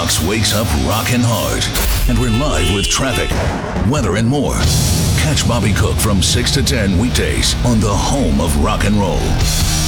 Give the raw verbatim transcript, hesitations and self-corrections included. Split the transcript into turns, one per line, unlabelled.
Fox wakes up rockin' hard. And we're live with traffic, weather, and more. Catch Bobby Cook from six to ten weekdays on the home of rock and roll.